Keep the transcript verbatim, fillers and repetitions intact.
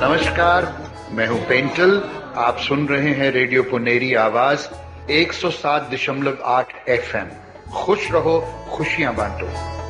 नमस्कार, मैं हूं पेंटल। आप सुन रहे हैं रेडियो पुनेरी आवाज एक सौ सात दशमलव आठ एफ एम। खुश रहो, खुशियां बांटो।